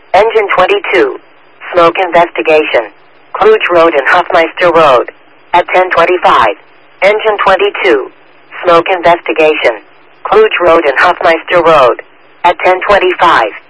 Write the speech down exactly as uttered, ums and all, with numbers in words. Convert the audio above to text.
Engine twenty-two. Smoke investigation. Kluge Road and Hofmeister Road. At ten twenty-five. Engine twenty-two. Smoke investigation. Kluge Road and Hofmeister Road. At ten twenty-five.